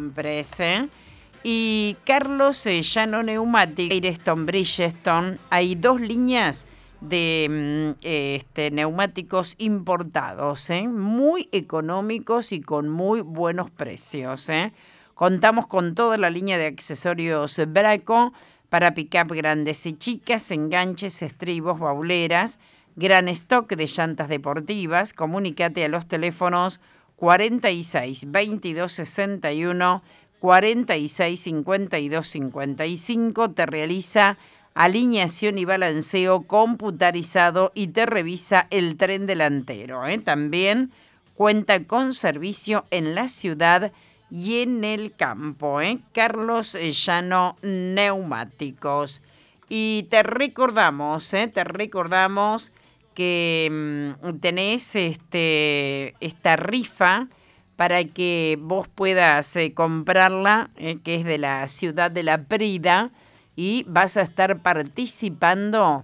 compres, ¿eh? Y Carlos Llano Neumático, Firestone, Bridgestone, hay 2 líneas de neumáticos importados, muy económicos y con muy buenos precios. Contamos con toda la línea de accesorios Braco para pick-up grandes y chicas, enganches, estribos, bauleras, gran stock de llantas deportivas. Comunícate a los teléfonos 46 22 61 46 52 55. Te realiza alineación y balanceo computarizado y te revisa el tren delantero. También cuenta con servicio en la ciudad y en el campo. Carlos Llano Neumáticos. Y te recordamos que tenés esta rifa para que vos puedas comprarla, que es de la ciudad de La Prida, y vas a estar participando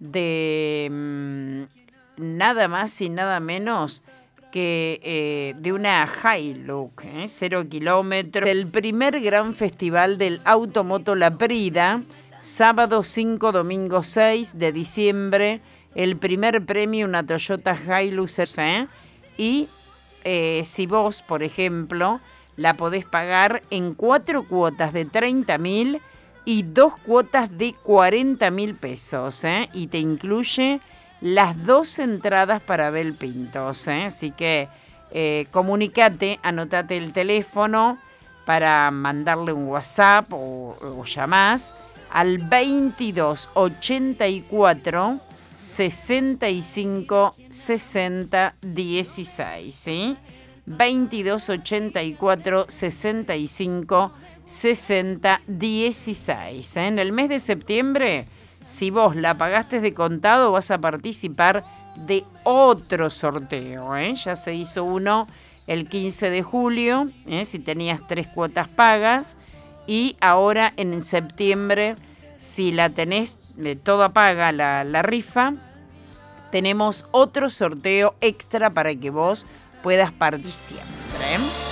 de nada más y nada menos que de una Hilux, 0 kilómetros, el primer gran festival del Automoto La Prida, sábado 5, domingo 6 de diciembre, el primer premio, una Toyota Hilux, y si vos, por ejemplo, la podés pagar en 4 cuotas de 30.000 y 2 cuotas de 40.000 pesos, y te incluye las 2 entradas para Abel Pintos, así que comunicate, anotate el teléfono para mandarle un WhatsApp o llamás al 22 84 65 60 16, ¿sí? 22 84 65 60 16. En el mes de septiembre, si vos la pagaste de contado, vas a participar de otro sorteo, Ya se hizo uno el 15 de julio, si tenías 3 cuotas pagas, y ahora en septiembre, si la tenés toda paga la rifa, tenemos otro sorteo extra para que vos puedas participar.